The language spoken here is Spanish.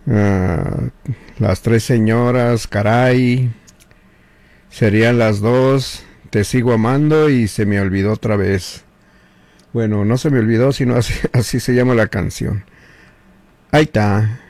Ah, las tres señoras, caray. Serían las dos. Te sigo amando y se me olvidó otra vez. Bueno, no se me olvidó, sino así, así se llama la canción. Ahí está.